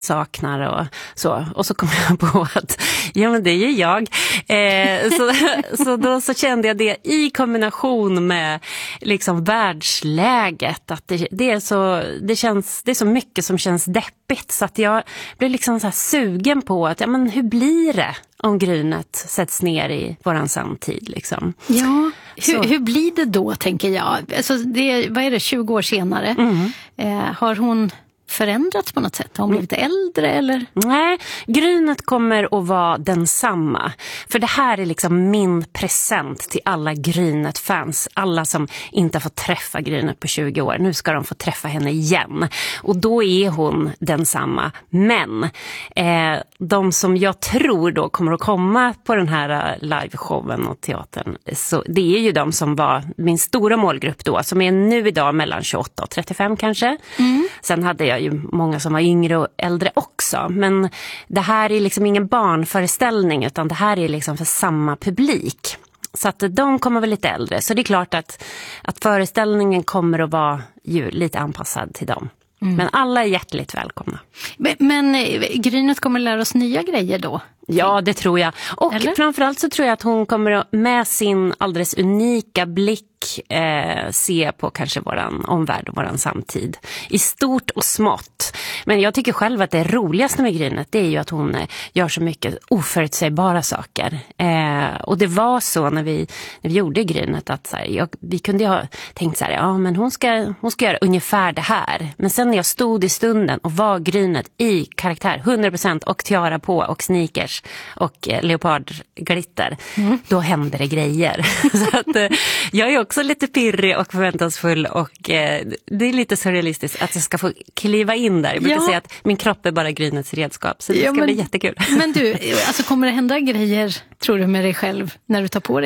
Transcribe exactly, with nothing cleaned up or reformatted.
saknar och så. Och så kom jag på att ja, men det är ju jag. Eh, så, så då så kände jag det i kombination med liksom världsläget, att det, det är så det känns det är så mycket som känns deppigt, så att jag blev liksom så här sugen på att ja, men hur blir det om Grynet sätts ner i våran samtid liksom. Ja, hur, hur blir det då, tänker jag? Alltså det, vad är det, tjugo år senare? Mm. Eh, har hon förändrats på något sätt? Har hon blivit mm. äldre eller? Nej, Grynet kommer att vara densamma. För det här är liksom min present till alla Grynet-fans. Alla som inte har fått träffa Grynet på tjugo år. Nu ska de få träffa henne igen. Och då är hon densamma. Men eh, de som jag tror då kommer att komma på den här liveshowen och teatern, så det är ju de som var min stora målgrupp då, som är nu idag mellan tjugoåtta och trettiofem kanske. Mm. Sen hade jag ju många som var yngre och äldre också, men det här är liksom ingen barnföreställning, utan det här är liksom för samma publik. Så att de kommer väl lite äldre, så det är klart att, att föreställningen kommer att vara ju lite anpassad till dem. Mm. Men alla är hjärtligt välkomna. Men, men Grynet kommer lära oss nya grejer då? Ja, det tror jag. Och Eller? Framförallt så tror jag att hon kommer att med sin alldeles unika blick eh, se på kanske våran omvärld och våran samtid. I stort och smått. Men jag tycker själv att det roligaste med Grynet, det är ju att hon eh, gör så mycket oförutsägbara saker. Eh, och det var så när vi, när vi gjorde Grynet att så här, jag, vi kunde ha tänkt så här, ja men hon ska, hon ska göra ungefär det här. Men sen när jag stod i stunden och var Grynet i karaktär, hundra procent och tiara på och sneakers och eh, leopardglitter, mm. då händer det grejer. Så att eh, jag är också lite pirrig och förväntansfull, och eh, det är lite surrealistiskt att jag ska få kliva in där. Jag brukar ja. säga att min kropp är bara Grynets redskap, så det ja, ska men, bli jättekul. Men du, alltså kommer det hända grejer, tror du, med dig själv när du tar på dig